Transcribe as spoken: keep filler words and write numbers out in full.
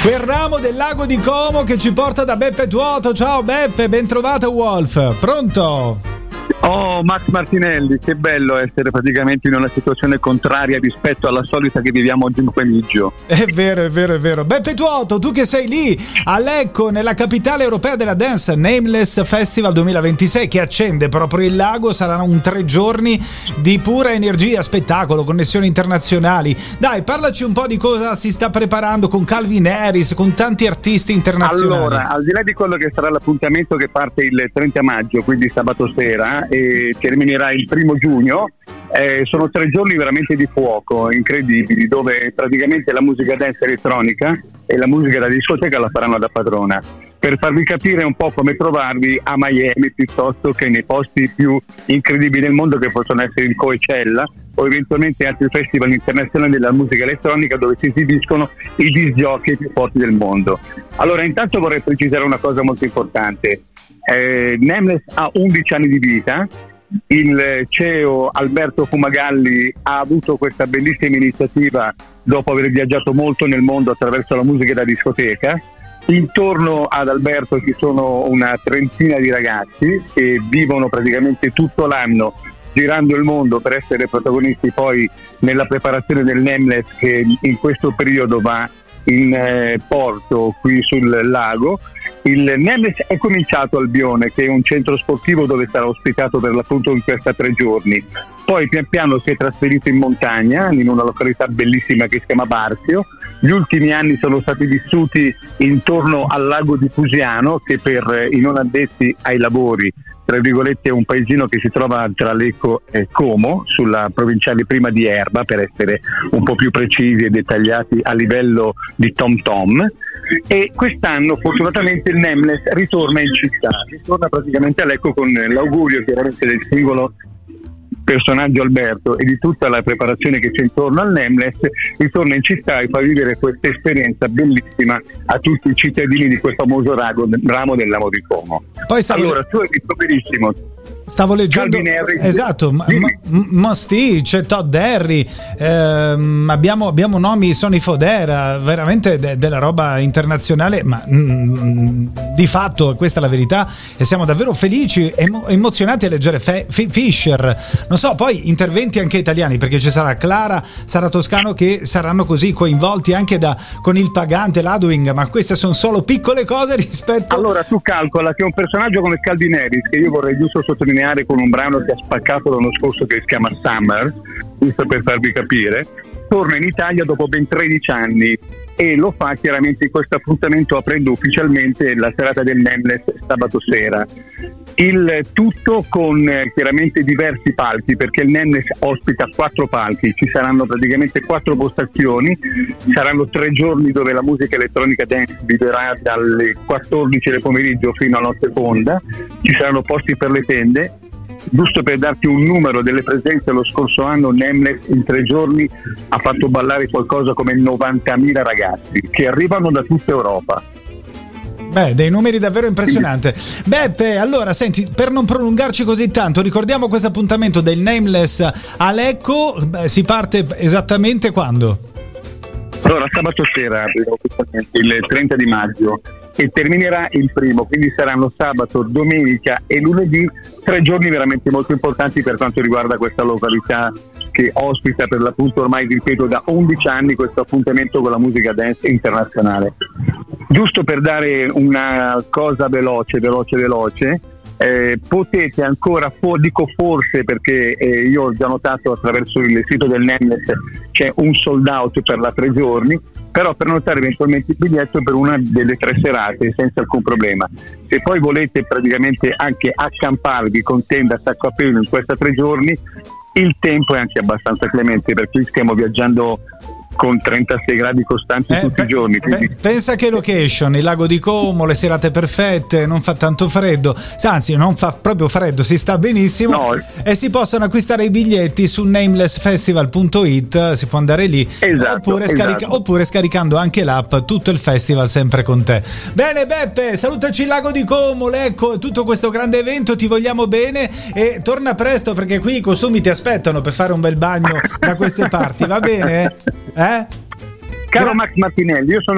quel ramo del lago di Como che ci porta da Beppe Tuoto. Ciao Beppe, ben trovato Wolf. Pronto? Oh, Max Martinelli, che bello essere praticamente in una situazione contraria rispetto alla solita che viviamo oggi in pomeriggio. È vero, è vero, è vero. Beppe Tuoto, tu che sei lì a Lecco, nella capitale europea della dance, Nameless Festival duemilaventisei, che accende proprio il lago. Saranno un tre giorni di pura energia, spettacolo, connessioni internazionali. Dai, parlaci un po' di cosa si sta preparando con Calvin Harris, con tanti artisti internazionali. Allora, al di là di quello che sarà l'appuntamento che parte il trenta maggio, quindi sabato sera, e terminerà il primo giugno, eh, sono tre giorni veramente di fuoco, incredibili, dove praticamente la musica dance elettronica e la musica da discoteca la faranno da padrona, per farvi capire un po' come trovarvi a Miami piuttosto che nei posti più incredibili del mondo, che possono essere il Coachella o eventualmente altri festival internazionali della musica elettronica, dove si esibiscono i disc jockey più forti del mondo. Allora, intanto vorrei precisare una cosa molto importante. Eh, Nameless ha undici anni di vita. Il C E O Alberto Fumagalli ha avuto questa bellissima iniziativa dopo aver viaggiato molto nel mondo attraverso la musica da discoteca. Intorno ad Alberto ci sono una trentina di ragazzi che vivono praticamente tutto l'anno girando il mondo per essere protagonisti poi nella preparazione del Nameless, che in questo periodo va in eh, porto qui sul lago. Il Nameless è cominciato al Bione, che è un centro sportivo dove sarà ospitato per l'appunto in questa tre giorni. Poi pian piano si è trasferito in montagna, in una località bellissima che si chiama Barzio. Gli ultimi anni sono stati vissuti intorno al lago di Fusiano, che per i non addetti ai lavori, tra virgolette, è un paesino che si trova tra Lecco e Como, sulla provinciale prima di Erba, per essere un po' più precisi e dettagliati a livello di Tom Tom. E quest'anno fortunatamente il Nameless ritorna in città, ritorna praticamente a Lecco, con l'augurio chiaramente del singolo personaggio Alberto e di tutta la preparazione che c'è intorno al Nameless. Ritorna in città e fa vivere questa esperienza bellissima a tutti i cittadini di quel famoso rago, ramo del lago di Como. Poi stavo... Allora, tu hai detto benissimo. Stavo leggendo, esatto, ma, ma, Mosti, c'è Todd Harry, ehm, abbiamo, abbiamo nomi, Sonny Fodera, veramente de, della roba internazionale, ma mm, di fatto questa è la verità, e siamo davvero felici e emo, emozionati a leggere Fe, F, Fisher, non so, poi interventi anche italiani, perché ci sarà Clara, Sara Toscano, che saranno così coinvolti anche da, con il Pagante, l'Adwing, ma queste sono solo piccole cose rispetto... Allora, tu calcola che un personaggio come Calvin Harris, che io vorrei giusto sottolineare con un brano che ha spaccato l'anno scorso, che si chiama Summer, giusto per farvi capire, torna in Italia dopo ben tredici anni e lo fa chiaramente in questo appuntamento, aprendo ufficialmente la serata del Nameless sabato sera. Il tutto con eh, chiaramente diversi palchi, perché il Nameless ospita quattro palchi, ci saranno praticamente quattro postazioni, saranno tre giorni dove la musica elettronica dance vivrà dalle quattordici del pomeriggio fino a notte fonda, ci saranno posti per le tende. Giusto per darti un numero delle presenze, lo scorso anno Nameless in tre giorni ha fatto ballare qualcosa come novantamila ragazzi che arrivano da tutta Europa. Beh, dei numeri davvero impressionanti. Beppe, allora senti, per non prolungarci così tanto, ricordiamo questo appuntamento del Nameless a Lecco. Beh, si parte esattamente quando? Allora, sabato sera, il trenta di maggio, e terminerà il primo, quindi saranno sabato, domenica e lunedì, tre giorni veramente molto importanti per quanto riguarda questa località che ospita per l'appunto, ormai ripeto, da undici anni questo appuntamento con la musica dance internazionale. Giusto per dare una cosa veloce, veloce, veloce, eh, potete ancora, for, dico forse perché eh, io ho già notato attraverso il sito del Nameless c'è un sold out per la tre giorni, però per notare eventualmente il biglietto per una delle tre serate senza alcun problema. Se poi volete praticamente anche accamparvi con tenda, sacco a pelo in questa tre giorni, il tempo è anche abbastanza clemente, perché stiamo viaggiando con trentasei gradi costanti eh, tutti i giorni. Quindi... Pensa che location, il lago di Como, le serate perfette, non fa tanto freddo, anzi non fa proprio freddo, si sta benissimo, no. E si possono acquistare i biglietti su nameless festival punto it, si può andare lì, esatto, oppure, esatto. Scarica, oppure scaricando anche l'app Tutto il Festival sempre con te. Bene Beppe, salutaci il lago di Como, Lecco e tutto questo grande evento, ti vogliamo bene e torna presto, perché qui i costumi ti aspettano per fare un bel bagno da queste parti, va bene? Eh? Caro Max Martinelli, io sono